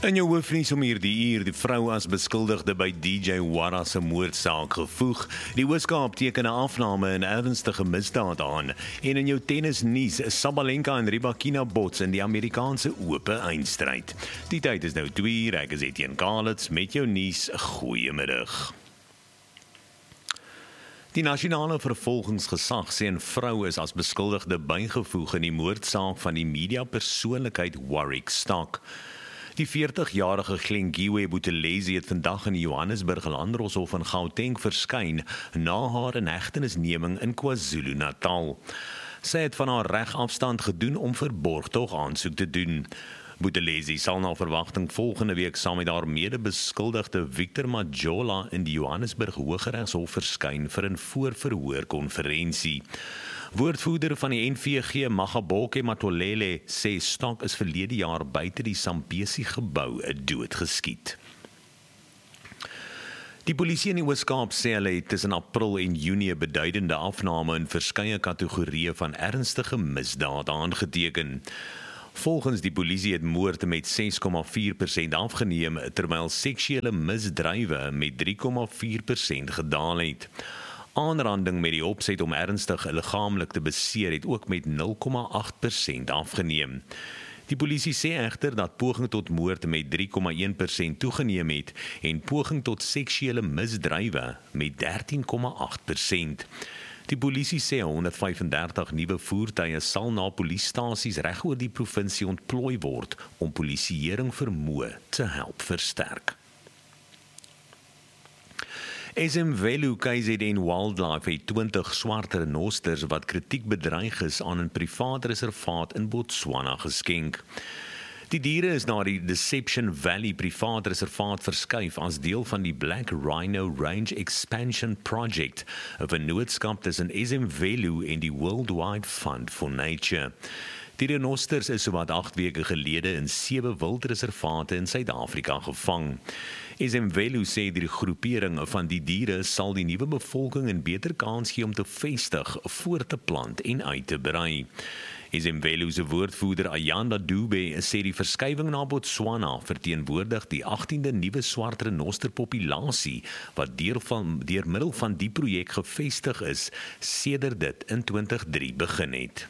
In jou hoofnuus om hierdie uur, die vrou as beskuldigde by DJ Wara se moordsaak gevoeg. Die Oos-Kaap teken 'n afname in ernstige misdaad aan. En in jou tennisnuus, Sabalenka en Rybakina bots in die Amerikaanse Ope eindstryd. Die tyd is nou 2 uur, ek is Etienne Kalitz met jou nuus. Goeiemiddag. Die nasionale vervolgingsgesag sê 'n vrou is as beskuldigde bygevoeg in die moordsaak van die mediapersoonlikheid Warwick Stock. Die 40-jarige Glengiwe Buthelezi het vandag in die Johannesburg Landdroshof in Gauteng verskyn na haar inhegtenisneming in KwaZulu-Natal. Sy het van haar regafstand gedoen om verborgtog aansoek te doen. Buthelezi sal na verwagting volgende week saam met haar mede-beskuldigde Victor Majola in die Johannesburg Hooggeregshof verskyn vir 'n voorverhoorkonferensie. Woordvoerder van die NVG, Magaboke Matolele, sê Stock is verlede jaar buite die Sambesi-gebou doodgeskiet. Die polisie in die Oos-Kaap sê hulle het tussen April en Junie 'n beduidende afname in verskeie kategorieë van ernstige misdaad aangeteken. Volgens die polisie het moord met 6,4% afgeneem, terwyl seksuele misdrywe met 3,4% gedaal het. Aanranding met die opset om ernstig liggaamlik te beseer het ook met 0,8% afgeneem. Die polisie sê egter dat poging tot moord met 3,1% toegeneem het en poging tot seksuele misdrywe met 13,8%. Die polisie sê 135 nuwe voertuie sal na polisiestasies reg oor die provinsie ontplooi word om polisieering vermoë te help versterk. SMVelu KZN Wildlife het 20 swart renosters wat kritiek bedreig is aan 'n privaat reservaat in Botswana geskenk. Die diere is na die Deception Valley privaat reservaat verskuif as deel van die Black Rhino Range Expansion Project, 'n vennootskap tussen SMVelu en die Worldwide Fund for Nature. Die renosters is sowat 8 weke gelede in 7 wildreservate in Suid-Afrika gevang. SMVelu sê die groepering van die diere sal die nuwe bevolking 'n beter kans gee om te vestig, voort te plant en uit te brei. SMVelu se woordvoerder Ayanda Dube sê die verskywing na Botswana verteenwoordig die 18de nuwe swart renosterpopulasie wat deur middel van die projek gevestig is sedert dit in 2003 begin het.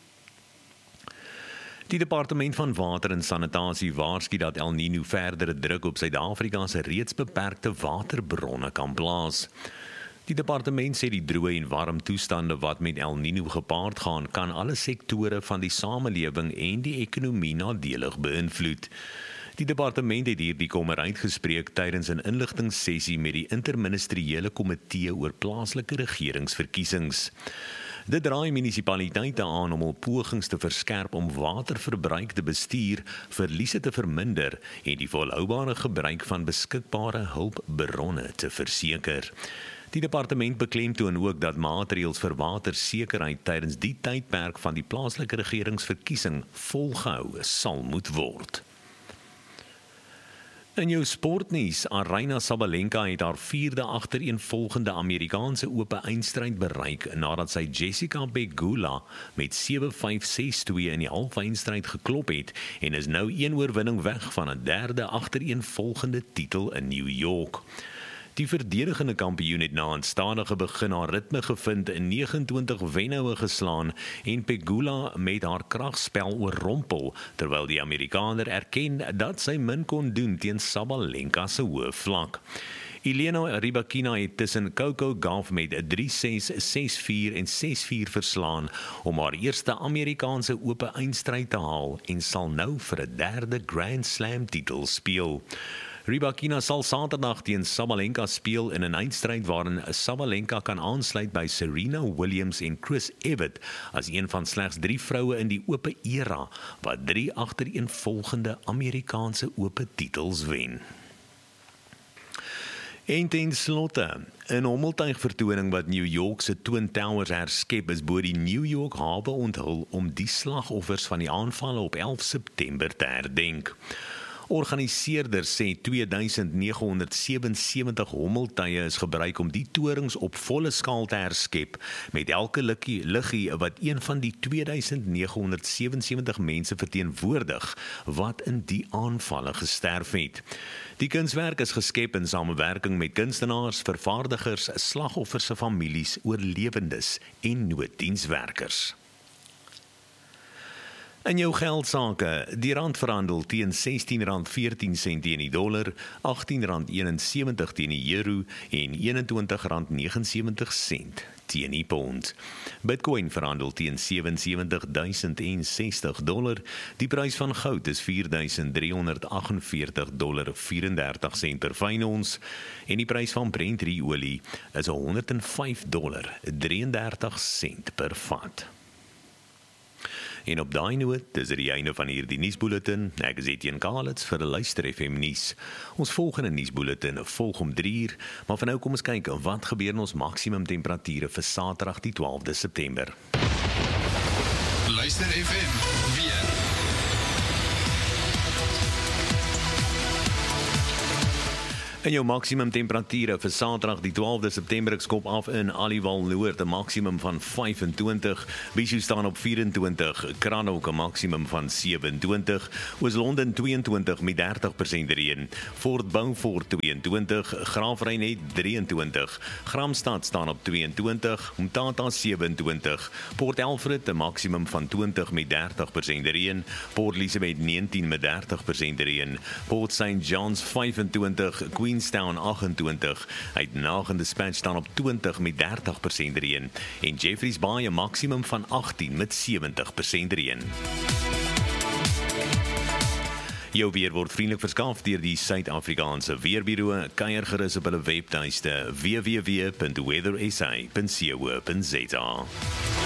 Die Departement van Water en Sanitasie waarsku dat El Niño verdere druk op Suid-Afrika se reeds beperkte waterbronne kan plaas. Die departement sê die droë en warm toestande wat met El Niño gepaard gaan, kan alle sektore van die samelewing en die ekonomie nadelig beïnvloed. Die departement het hierdie kommer uitgespreek tydens 'n inligtingssessie met die interministeriële komitee oor plaaslike regeringsverkiesings. Dit draai munisipaliteite aan om hul pogings te verskerp om waterverbruik te bestuur, verliese te verminder en die volhoubare gebruik van beskikbare hulpbronne te verseker. Die departement beklemtoon ook dat maatreëls vir watersekerheid tydens die tydperk van die plaaslike regeringsverkiesing volgehou sal moet word. In jou sportnuus, Aryna Sabalenka het haar 4de agtereenvolgende Amerikaanse Ope eindstryd bereik nadat sy Jessica Pegula met 7-5, 6-2 in die halfeindstryd geklop het en is nou 1 oorwinning weg van 'n 3de agtereenvolgende titel in New York. Die verdedigende kampioen het na 'n stadige begin haar ritme gevind en 29 wenhoue geslaan en Pegula met haar kragspel oorrompel, terwyl die Amerikaner erken dat sy min kon doen teen Sabalenka se hoë vlak. Elena Rybakina het tussen Coco Gauff met 3-6, 6-4 en 6-4 verslaan om haar eerste Amerikaanse Ope eindstryd te haal en sal nou vir 'n 3de Grand Slam titel speel. Rybakina sal Saterdag teen Sabalenka speel in 'n eindstryd waarin Sabalenka kan aansluit by Serena Williams en Chris Evert as een van slegs 3 vroue in die Ope era wat 3 agtereenvolgende Amerikaanse Ope titels wen. En ten slotte, 'n hommeltuigvertoning wat New York se Twin Towers herskep is bo die New York hawe onthul om die slagoffers van die aanvalle op 11 September te herdenk. Organiseerders sê 2977 hommeltuie is gebruik om die torings op volle skaal te herskep, met elke liggie wat een van die 2977 mense verteenwoordig wat in die aanvalle gesterf het. Die kunswerk is geskep in samewerking met kunstenaars, vervaardigers, slagoffers se families, oorlewendes en nooddienswerkers. In jou geldsaake, die rand verhandel teen R16.14 teen die dollar, R18.71 teen die euro en R21.79 teen die pond. Bitcoin verhandel teen $77,060. Die prys van goud is $4,348,34 per fyn ons en die prys van Brent olie is $105,33 per vat. En op daai noot, dis die einde van hierdie nuusbulletin. Ek is Etienne Kalitz vir die Luister FM nuus. Ons volgende nuusbulletin volg om 3:00, maar vir nou kom ons kyk wat gebeur in ons maksimum temperature vir Saterdag die 12de September. Luister FM weer. En jou maksimum temperature vir Saterdag die 12de September skop af in Aliwal Noord 'n maksimum van 25, Bishu staan op 24, Kranhoek 'n maksimum van 27, Oos-London 22 met 30% reën, Fort Beaufort 22, Graafrenet 23, Gramstad staan op 22, Umtata 27, Port Alfred 'n maksimum van 20 met 30% reën, Port Elizabeth 19 met 30% reën, Port St. John's 25, Queenstown 28, uit Nag en Dispatch staan op 20 met 30% reën en Jeffreys Bay 'n maksimum van 18 met 70% reën. Jou weer word vriendelik verskaf deur die Suid-Afrikaanse Weerbureau. Kuier gerus op hulle webtuiste www.weathersa.co.za.